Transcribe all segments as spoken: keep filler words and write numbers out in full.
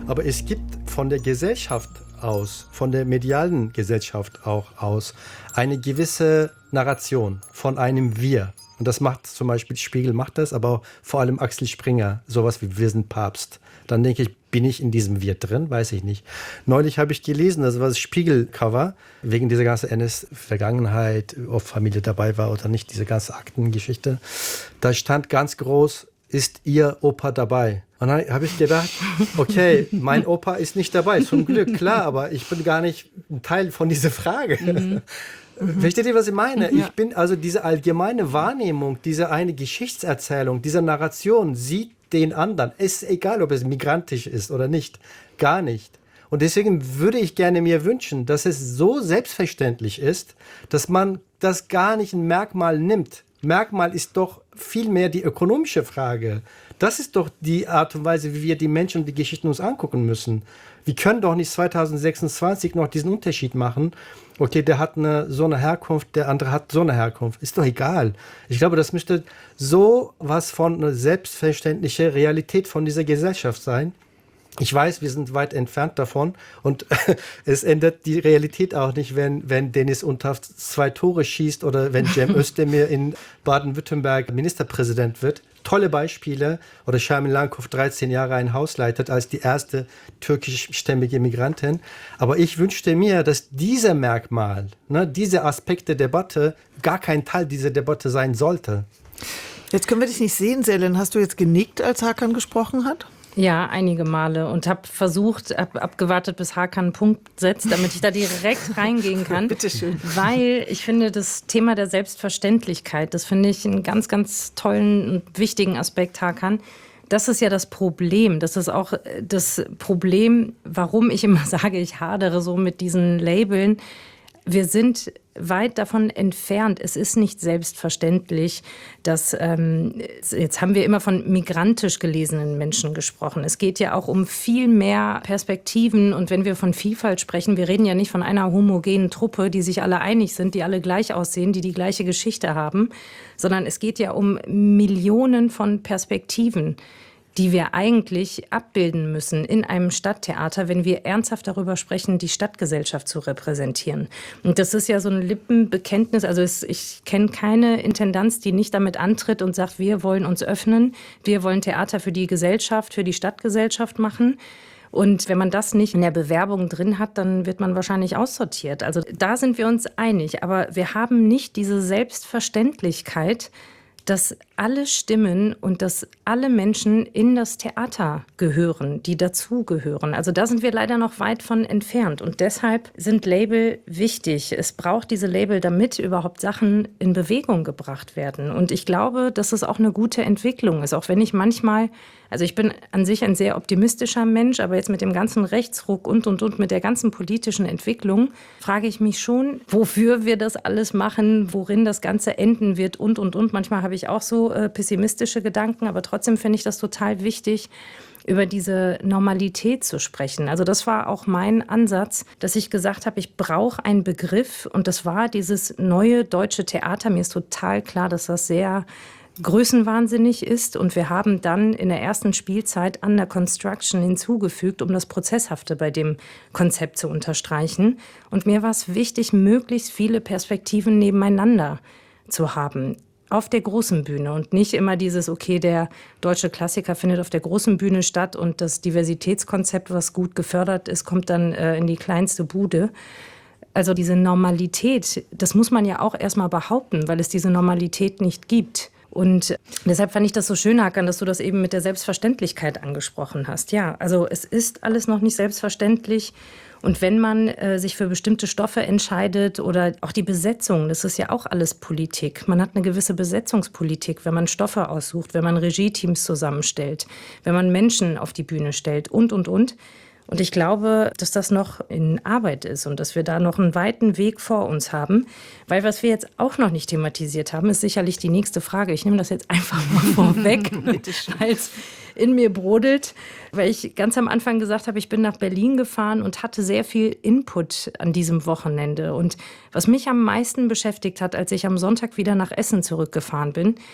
Aber es gibt von der Gesellschaft aus, von der medialen Gesellschaft auch aus, eine gewisse Narration von einem Wir. Und das macht zum Beispiel Spiegel macht das, aber vor allem Axel Springer, sowas wie Wir sind Papst. Dann denke ich, bin ich in diesem Wir drin? Weiß ich nicht. Neulich habe ich gelesen, das war das Spiegel-Cover, wegen dieser ganzen N S-Vergangenheit, ob Familie dabei war oder nicht, diese ganze Aktengeschichte. Da stand ganz groß, ist Ihr Opa dabei? Und dann habe ich gedacht, okay, mein Opa ist nicht dabei, zum Glück, klar, aber ich bin gar nicht ein Teil von dieser Frage. Mhm. Versteht ihr, was ich meine? Ja. Ich bin also diese allgemeine Wahrnehmung, diese eine Geschichtserzählung, diese Narration sieht den anderen. Es ist egal, ob es migrantisch ist oder nicht. Gar nicht. Und deswegen würde ich gerne mir wünschen, dass es so selbstverständlich ist, dass man das gar nicht ein Merkmal nimmt. Merkmal ist doch vielmehr die ökonomische Frage. Das ist doch die Art und Weise, wie wir die Menschen und die Geschichten uns angucken müssen. Wir können doch nicht zwanzig sechsundzwanzig noch diesen Unterschied machen. Okay, der hat eine, so eine Herkunft, der andere hat so eine Herkunft. Ist doch egal. Ich glaube, das müsste so was von einer selbstverständlichen Realität von dieser Gesellschaft sein. Ich weiß, wir sind weit entfernt davon und es ändert die Realität auch nicht, wenn, wenn Dennis Untaft zwei Tore schießt oder wenn Cem Özdemir in Baden-Württemberg Ministerpräsident wird. Tolle Beispiele. Oder Şamil Lankow dreizehn Jahre ein Haus leitet als die erste türkischstämmige Migrantin. Aber ich wünschte mir, dass dieser Merkmal, ne, diese Aspekt der Debatte gar kein Teil dieser Debatte sein sollte. Jetzt können wir dich nicht sehen, Selin. Hast du jetzt genickt, als Hakan gesprochen hat? Ja, einige Male und habe versucht, ab, abgewartet, bis Hakan einen Punkt setzt, damit ich da direkt reingehen kann. Bitte schön. Weil ich finde, das Thema der Selbstverständlichkeit, das finde ich einen ganz, ganz tollen und wichtigen Aspekt, Hakan. Das ist ja das Problem. Das ist auch das Problem, warum ich immer sage, ich hadere so mit diesen Labeln. Wir sind weit davon entfernt. Es ist nicht selbstverständlich, dass, ähm, jetzt haben wir immer von migrantisch gelesenen Menschen gesprochen. Es geht ja auch um viel mehr Perspektiven. Und wenn wir von Vielfalt sprechen, wir reden ja nicht von einer homogenen Truppe, die sich alle einig sind, die alle gleich aussehen, die die gleiche Geschichte haben, sondern es geht ja um Millionen von Perspektiven, die wir eigentlich abbilden müssen in einem Stadttheater, wenn wir ernsthaft darüber sprechen, die Stadtgesellschaft zu repräsentieren. Und das ist ja so ein Lippenbekenntnis. Also es, ich kenne keine Intendanz, die nicht damit antritt und sagt, wir wollen uns öffnen, wir wollen Theater für die Gesellschaft, für die Stadtgesellschaft machen. Und wenn man das nicht in der Bewerbung drin hat, dann wird man wahrscheinlich aussortiert. Also da sind wir uns einig. Aber wir haben nicht diese Selbstverständlichkeit, dass alle Stimmen und dass alle Menschen in das Theater gehören, die dazugehören. Also da sind wir leider noch weit von entfernt. Und deshalb sind Label wichtig. Es braucht diese Label, damit überhaupt Sachen in Bewegung gebracht werden. Und ich glaube, dass es auch eine gute Entwicklung ist. Auch wenn ich manchmal, also ich bin an sich ein sehr optimistischer Mensch, aber jetzt mit dem ganzen Rechtsruck und, und, und, mit der ganzen politischen Entwicklung, frage ich mich schon, wofür wir das alles machen, worin das Ganze enden wird und, und, und. Manchmal habe ich auch so äh, pessimistische Gedanken, aber trotzdem finde ich das total wichtig, über diese Normalität zu sprechen. Also das war auch mein Ansatz, dass ich gesagt habe, ich brauche einen Begriff und das war dieses neue deutsche Theater. Mir ist total klar, dass das sehr größenwahnsinnig ist und wir haben dann in der ersten Spielzeit Under Construction hinzugefügt, um das Prozesshafte bei dem Konzept zu unterstreichen. Und mir war es wichtig, möglichst viele Perspektiven nebeneinander zu haben. Auf der großen Bühne und nicht immer dieses, okay, der deutsche Klassiker findet auf der großen Bühne statt und das Diversitätskonzept, was gut gefördert ist, kommt dann äh, in die kleinste Bude. Also diese Normalität, das muss man ja auch erstmal behaupten, weil es diese Normalität nicht gibt. Und deshalb fand ich das so schön, Hakan, dass du das eben mit der Selbstverständlichkeit angesprochen hast. Ja, also es ist alles noch nicht selbstverständlich. Und wenn man äh, sich für bestimmte Stoffe entscheidet oder auch die Besetzung, das ist ja auch alles Politik. Man hat eine gewisse Besetzungspolitik, wenn man Stoffe aussucht, wenn man Regie-Teams zusammenstellt, wenn man Menschen auf die Bühne stellt und, und, und. Und ich glaube, dass das noch in Arbeit ist und dass wir da noch einen weiten Weg vor uns haben. Weil was wir jetzt auch noch nicht thematisiert haben, ist sicherlich die nächste Frage. Ich nehme das jetzt einfach mal vorweg, weil es in mir brodelt. Weil ich ganz am Anfang gesagt habe, ich bin nach Berlin gefahren und hatte sehr viel Input an diesem Wochenende. Und was mich am meisten beschäftigt hat, als ich am Sonntag wieder nach Essen zurückgefahren bin,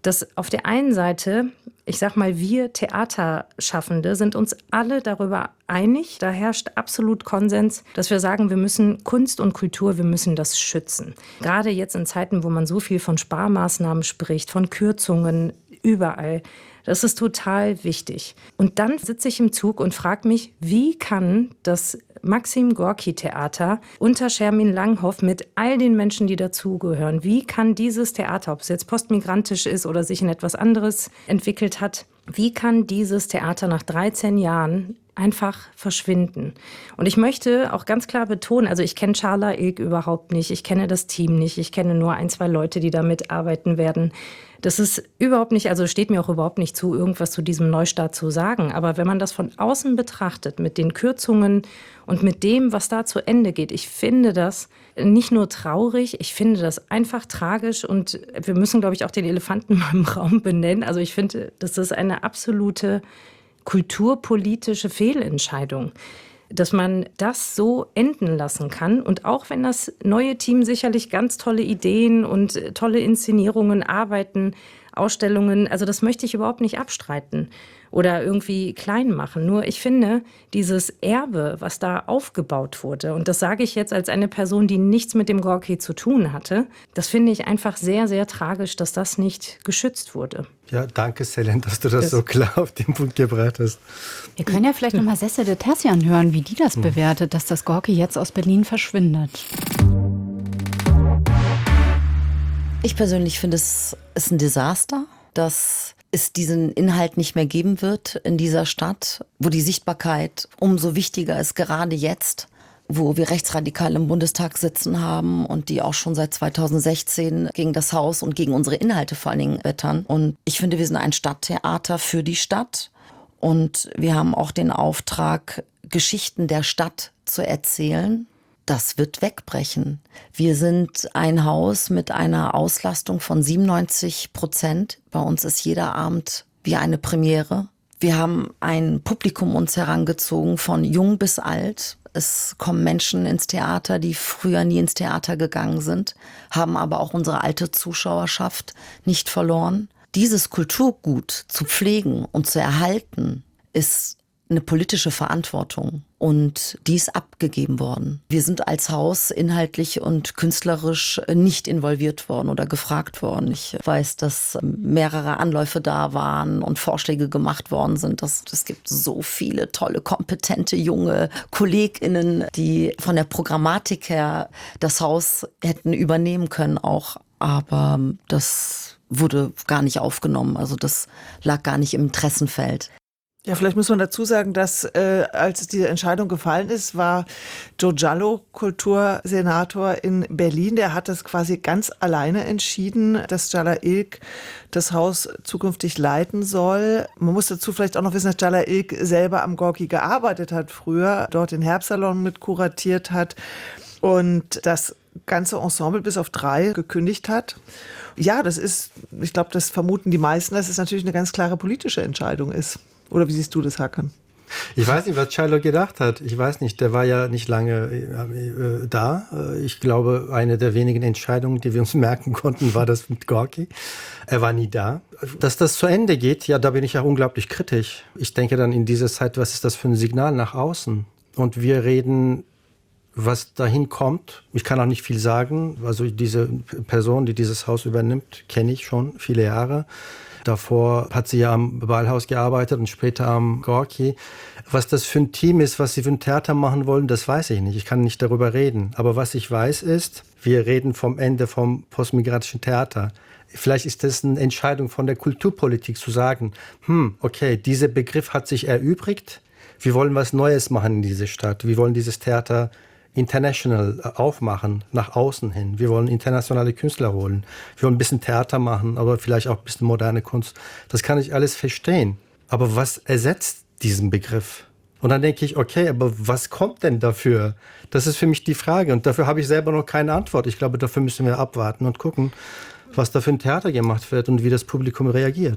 dass auf der einen Seite, ich sag mal, wir Theaterschaffende sind uns alle darüber einig, da herrscht absolut Konsens, dass wir sagen, wir müssen Kunst und Kultur, wir müssen das schützen. Gerade jetzt in Zeiten, wo man so viel von Sparmaßnahmen spricht, von Kürzungen überall. Das ist total wichtig. Und dann sitze ich im Zug und frage mich, wie kann das Maxim Gorki Theater unter Schermin Langhoff mit all den Menschen, die dazugehören, wie kann dieses Theater, ob es jetzt postmigrantisch ist oder sich in etwas anderes entwickelt hat, wie kann dieses Theater nach dreizehn Jahren einfach verschwinden? Und ich möchte auch ganz klar betonen, also ich kenne Çağla İlk überhaupt nicht, ich kenne das Team nicht, ich kenne nur ein, zwei Leute, die da mitarbeiten werden. Das ist überhaupt nicht, also steht mir auch überhaupt nicht zu, irgendwas zu diesem Neustart zu sagen. Aber wenn man das von außen betrachtet, mit den Kürzungen und mit dem, was da zu Ende geht, ich finde das nicht nur traurig, ich finde das einfach tragisch. Und wir müssen, glaube ich, auch den Elefanten mal im Raum benennen. Also ich finde, das ist eine absolute kulturpolitische Fehlentscheidung, dass man das so enden lassen kann. Und auch wenn das neue Team sicherlich ganz tolle Ideen und tolle Inszenierungen, Arbeiten, Ausstellungen, also das möchte ich überhaupt nicht abstreiten oder irgendwie klein machen. Nur ich finde, dieses Erbe, was da aufgebaut wurde, und das sage ich jetzt als eine Person, die nichts mit dem Gorki zu tun hatte, das finde ich einfach sehr, sehr tragisch, dass das nicht geschützt wurde. Ja, danke, Selen, dass du das, das so klar auf den Punkt gebracht hast. Wir können ja vielleicht nochmal Sesse de Terzian hören, wie die das hm. bewertet, dass das Gorki jetzt aus Berlin verschwindet. Ich persönlich finde, es ist ein Desaster, dass es diesen Inhalt nicht mehr geben wird in dieser Stadt, wo die Sichtbarkeit umso wichtiger ist, gerade jetzt, wo wir Rechtsradikale im Bundestag sitzen haben und die auch schon seit zweitausendsechzehn gegen das Haus und gegen unsere Inhalte vor allen Dingen wettern. Und ich finde, wir sind ein Stadttheater für die Stadt und wir haben auch den Auftrag, Geschichten der Stadt zu erzählen. Das wird wegbrechen. Wir sind ein Haus mit einer Auslastung von siebenundneunzig Prozent. Bei uns ist jeder Abend wie eine Premiere. Wir haben ein Publikum uns herangezogen von jung bis alt. Es kommen Menschen ins Theater, die früher nie ins Theater gegangen sind, haben aber auch unsere alte Zuschauerschaft nicht verloren. Dieses Kulturgut zu pflegen und zu erhalten, ist eine politische Verantwortung und die ist abgegeben worden. Wir sind als Haus inhaltlich und künstlerisch nicht involviert worden oder gefragt worden. Ich weiß, dass mehrere Anläufe da waren und Vorschläge gemacht worden sind. Es gibt so viele tolle, kompetente, junge KollegInnen, die von der Programmatik her das Haus hätten übernehmen können auch. Aber das wurde gar nicht aufgenommen. Also das lag gar nicht im Interessenfeld. Ja, vielleicht muss man dazu sagen, dass äh, als diese Entscheidung gefallen ist, war Joe Giallo Kultursenator in Berlin. Der hat das quasi ganz alleine entschieden, dass Çağla İlk das Haus zukünftig leiten soll. Man muss dazu vielleicht auch noch wissen, dass Çağla İlk selber am Gorki gearbeitet hat früher, dort den Herbstsalon mit kuratiert hat und das ganze Ensemble bis auf drei gekündigt hat. Ja, das ist, ich glaube, das vermuten die meisten, dass es natürlich eine ganz klare politische Entscheidung ist. Oder wie siehst du das, Hakan? Ich weiß nicht, was Çağla gedacht hat. Ich weiß nicht, der war ja nicht lange äh, da. Ich glaube, eine der wenigen Entscheidungen, die wir uns merken konnten, war das mit Gorki. Er war nie da. Dass das zu Ende geht, ja, da bin ich ja unglaublich kritisch. Ich denke dann in dieser Zeit, was ist das für ein Signal nach außen? Und wir reden, was dahin kommt. Ich kann auch nicht viel sagen. Also diese Person, die dieses Haus übernimmt, kenne ich schon viele Jahre. Davor hat sie ja am Ballhaus gearbeitet und später am Gorki. Was das für ein Team ist, was sie für ein Theater machen wollen, das weiß ich nicht. Ich kann nicht darüber reden. Aber was ich weiß ist, wir reden vom Ende vom postmigratischen Theater. Vielleicht ist das eine Entscheidung von der Kulturpolitik zu sagen, hm, okay, dieser Begriff hat sich erübrigt. Wir wollen was Neues machen in dieser Stadt. Wir wollen dieses Theater international aufmachen, nach außen hin. Wir wollen internationale Künstler holen. Wir wollen ein bisschen Theater machen, aber vielleicht auch ein bisschen moderne Kunst. Das kann ich alles verstehen. Aber was ersetzt diesen Begriff? Und dann denke ich, okay, aber was kommt denn dafür? Das ist für mich die Frage. Und dafür habe ich selber noch keine Antwort. Ich glaube, dafür müssen wir abwarten und gucken, was da für ein Theater gemacht wird und wie das Publikum reagiert.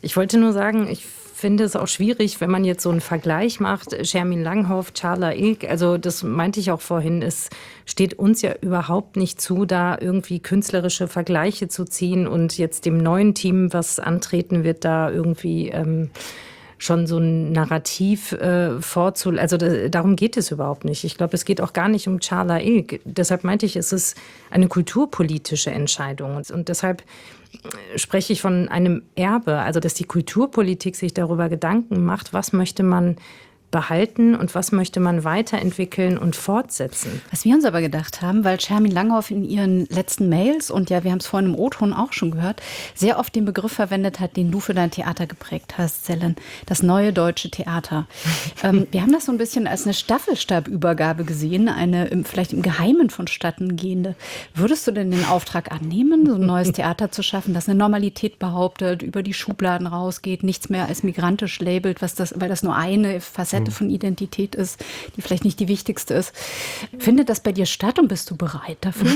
Ich wollte nur sagen, ich finde es auch schwierig, wenn man jetzt so einen Vergleich macht, Shermin Langhoff, Çağla İlk, also das meinte ich auch vorhin, es steht uns ja überhaupt nicht zu, da irgendwie künstlerische Vergleiche zu ziehen und jetzt dem neuen Team, was antreten wird, da irgendwie ähm, schon so ein Narrativ äh, vorzul... Also da, darum geht es überhaupt nicht. Ich glaube, es geht auch gar nicht um Çağla İlk. Deshalb meinte ich, es ist eine kulturpolitische Entscheidung. Und deshalb spreche ich von einem Erbe, also dass die Kulturpolitik sich darüber Gedanken macht, was möchte man behalten und was möchte man weiterentwickeln und fortsetzen. Was wir uns aber gedacht haben, weil Shermin Langhoff in ihren letzten Mails, und ja, wir haben es vorhin im O-Ton auch schon gehört, sehr oft den Begriff verwendet hat, den du für dein Theater geprägt hast, Selen, das neue deutsche Theater. ähm, wir haben das so ein bisschen als eine Staffelstabübergabe gesehen, eine im, vielleicht im Geheimen vonstatten gehende. Würdest du denn den Auftrag annehmen, so ein neues Theater zu schaffen, das eine Normalität behauptet, über die Schubladen rausgeht, nichts mehr als migrantisch labelt, was das, weil das nur eine Facette von Identität ist, die vielleicht nicht die wichtigste ist. Findet das bei dir statt und bist du bereit dafür?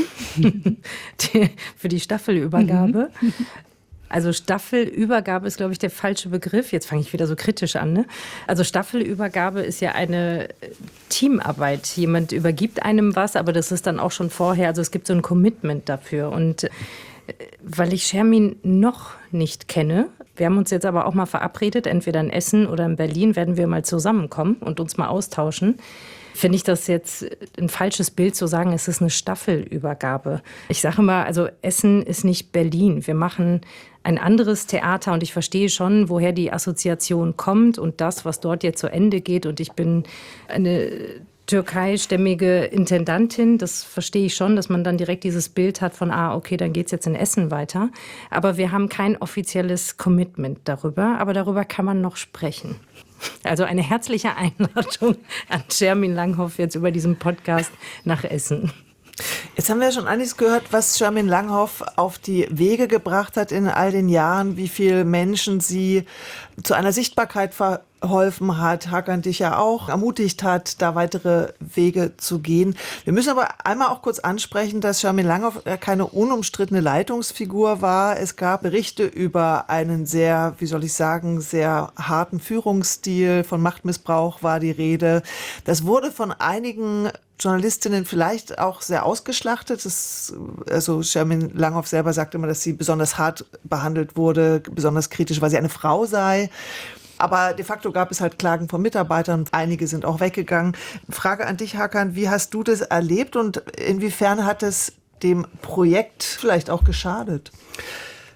die, für die Staffelübergabe? Mhm. Also Staffelübergabe ist, glaube ich, der falsche Begriff. Jetzt fange ich wieder so kritisch an. Ne? Also Staffelübergabe ist ja eine Teamarbeit. Jemand übergibt einem was, aber das ist dann auch schon vorher. Also es gibt so ein Commitment dafür. Und weil ich Shermin noch nicht kenne, wir haben uns jetzt aber auch mal verabredet, entweder in Essen oder in Berlin werden wir mal zusammenkommen und uns mal austauschen. Finde ich das jetzt ein falsches Bild zu sagen, es ist eine Staffelübergabe. Ich sage mal, also Essen ist nicht Berlin. Wir machen ein anderes Theater und ich verstehe schon, woher die Assoziation kommt und das, was dort jetzt zu Ende geht. Und ich bin eine türkeistämmige Intendantin, das verstehe ich schon, dass man dann direkt dieses Bild hat von, ah, okay, dann geht's jetzt in Essen weiter. Aber wir haben kein offizielles Commitment darüber, aber darüber kann man noch sprechen. Also eine herzliche Einladung an Shermin Langhoff jetzt über diesen Podcast nach Essen. Jetzt haben wir ja schon einiges gehört, was Shermin Langhoff auf die Wege gebracht hat in all den Jahren, wie viele Menschen sie zu einer Sichtbarkeit verholfen hat, Hakan dich ja auch ermutigt hat, da weitere Wege zu gehen. Wir müssen aber einmal auch kurz ansprechen, dass Shermin Langhoff keine unumstrittene Leitungsfigur war. Es gab Berichte über einen sehr, wie soll ich sagen, sehr harten Führungsstil, von Machtmissbrauch war die Rede. Das wurde von einigen Journalistinnen vielleicht auch sehr ausgeschlachtet. Das, also Shermin Langhoff selber sagt immer, dass sie besonders hart behandelt wurde, besonders kritisch, weil sie eine Frau sei. Aber de facto gab es halt Klagen von Mitarbeitern. Einige sind auch weggegangen. Frage an dich, Hakan, wie hast du das erlebt und inwiefern hat es dem Projekt vielleicht auch geschadet?